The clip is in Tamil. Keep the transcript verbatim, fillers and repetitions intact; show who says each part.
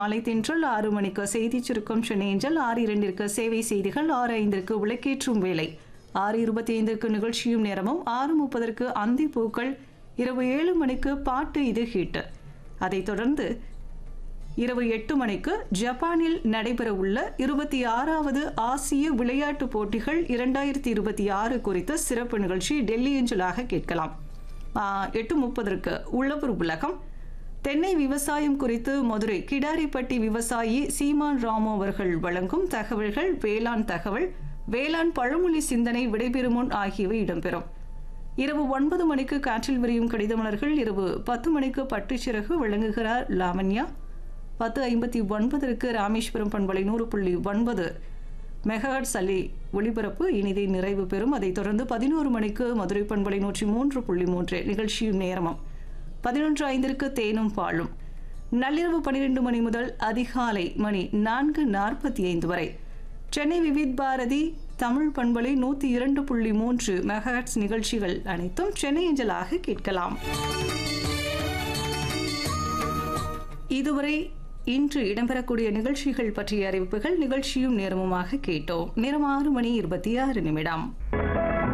Speaker 1: மாலை தென்றல் ஆறு மணிக்கு செய்தி சுருக்கம் சென்னை ஏஞ்சல், ஆறு இரண்டிற்கு சேவை செய்திகள், ஆறு ஐந்திற்கு விளக்கேற்றும் வேலை, ஆறு இருபத்தி ஐந்திற்கு நிகழ்ச்சியும் நேரமும், ஆறு முப்பதற்கு அந்தி பூக்கள், இரவு ஏழு மணிக்கு பாட்டு இது ஹிட். அதைத் தொடர்ந்து இரவு எட்டு மணிக்கு ஜப்பானில் நடைபெறவுள்ள இருபத்தி ஆறாவது ஆசிய விளையாட்டுப் போட்டிகள் இரண்டாயிரத்தி இருபத்தி ஆறு குறித்த சிறப்பு நிகழ்ச்சி டெல்லி ஏஞ்சலாக கேட்கலாம். எட்டு முப்பதற்கு உள்ளூர் உலகம், தென்னை விவசாயம் குறித்து மதுரை கிடாரிப்பட்டி விவசாயி சீமான் ராமு அவர்கள் வழங்கும் தகவல்கள், வேளாண் தகவல், வேளாண் பழமொழி சிந்தனை, விடைபெறுமுன் ஆகியவை இடம்பெறும். இரவு ஒன்பது மணிக்கு காற்றில் விரியும் கடிதமலர்கள், இரவு பத்து மணிக்கு பட்டுச்சிறகு வழங்குகிறார் லாவண்யா. பத்து ஐம்பத்தி ஒன்பதற்கு ராமேஸ்வரம் பண்பலை நூறு புள்ளி ஒன்பது மெகாஹெர்ட்ஸ் அலை ஒளிபரப்பு இனிதை நிறைவு பெறும். அதைத் தொடர்ந்து பதினோரு மணிக்கு மதுரை பண்பலை நூற்றி மூன்று புள்ளி மூன்று நிகழ்ச்சியும் நேரமும், பதினொன்று ஐந்திற்கு தேனும் பாலும், நள்ளிரவு பன்னிரண்டு மணி முதல் அதிகாலை மணி நான்கு நாற்பத்தி ஐந்து வரை சென்னை விவித் பாரதி தமிழ் பண்பலை நூற்றி இரண்டு புள்ளி மூன்று மெகாஹெர்ட்ஸ் நிகழ்ச்சிகள் அனைத்தும் சென்னை ஏஞ்சலாக கேட்கலாம். இதுவரை இன்று இடம்பெறக்கூடிய நிகழ்ச்சிகள் பற்றிய அறிவிப்புகள் நிகழ்ச்சியும் நேரமுமாக கேட்டோம். நேரம் ஆறு மணி இருபத்தி ஆறு நிமிடம்.